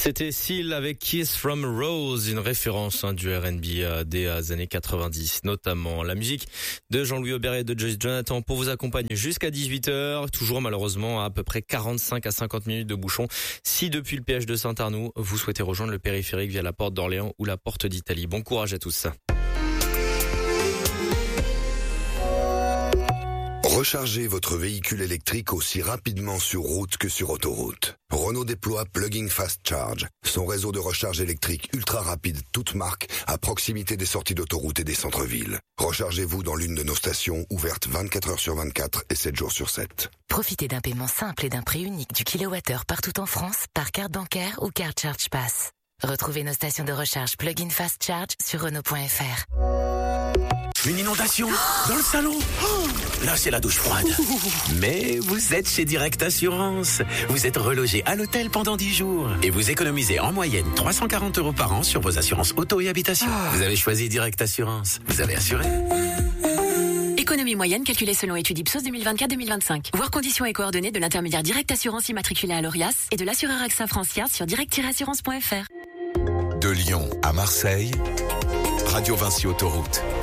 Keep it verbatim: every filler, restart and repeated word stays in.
C'était Seal avec Kiss from Rose, une référence hein, du R and B euh, des euh, années quatre-vingt-dix, notamment la musique de Jean-Louis Aubert et de Joyce Jonathan pour vous accompagner jusqu'à dix-huit heures, toujours malheureusement à, à peu près quarante-cinq à cinquante minutes de bouchon. Si depuis le péage de Saint-Arnoux, vous souhaitez rejoindre le périphérique via la porte d'Orléans ou la porte d'Italie. Bon courage à tous. Rechargez votre véhicule électrique aussi rapidement sur route que sur autoroute. Renault déploie Plug-in Fast Charge, son réseau de recharge électrique ultra rapide toute marque à proximité des sorties d'autoroute et des centres-villes. Rechargez-vous dans l'une de nos stations ouvertes vingt-quatre heures sur vingt-quatre et sept jours sur sept. Profitez d'un paiement simple et d'un prix unique du kilowattheure partout en France par carte bancaire ou carte Charge Pass. Retrouvez nos stations de recharge Plug-in Fast Charge sur Renault point F R. Une inondation dans le salon. Oh, là, c'est la douche froide. Mais vous êtes chez Direct Assurance. Vous êtes relogé à l'hôtel pendant dix jours. Et vous économisez en moyenne trois cent quarante euros par an sur vos assurances auto et habitation. Vous avez choisi Direct Assurance. Vous avez assuré. Économie moyenne calculée selon étude Ipsos deux mille vingt-quatre deux mille vingt-cinq. Voir conditions et coordonnées de l'intermédiaire Direct Assurance immatriculé à l'Orias et de l'assureur AXA Francia sur direct assurance point F R. De Lyon à Marseille, Radio Vinci Autoroute.